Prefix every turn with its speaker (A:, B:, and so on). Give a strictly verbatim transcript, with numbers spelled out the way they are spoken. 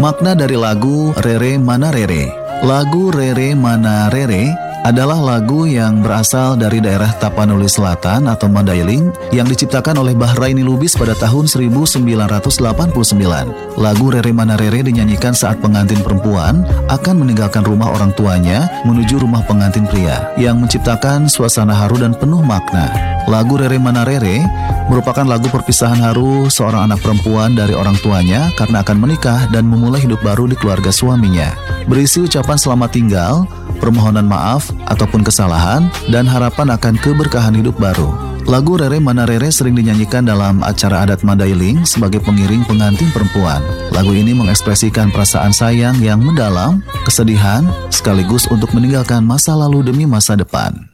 A: Makna dari lagu Rere Mana Rere. Lagu Rere Mana Rere adalah lagu yang berasal dari daerah Tapanuli Selatan atau Mandailing yang diciptakan oleh Bahraini Lubis pada tahun seribu sembilan ratus delapan puluh sembilan. Lagu Rere Mana Rere dinyanyikan saat pengantin perempuan akan meninggalkan rumah orang tuanya menuju rumah pengantin pria, yang menciptakan suasana haru dan penuh makna. Lagu Rere Mana Rere merupakan lagu perpisahan haru seorang anak perempuan dari orang tuanya karena akan menikah dan memulai hidup baru di keluarga suaminya. Berisi ucapan selamat tinggal, permohonan maaf ataupun kesalahan, dan harapan akan keberkahan hidup baru. Lagu Rere Mana Rere sering dinyanyikan dalam acara adat Mandailing sebagai pengiring pengantin perempuan. Lagu ini mengekspresikan perasaan sayang yang mendalam, kesedihan, sekaligus untuk meninggalkan masa lalu demi masa depan.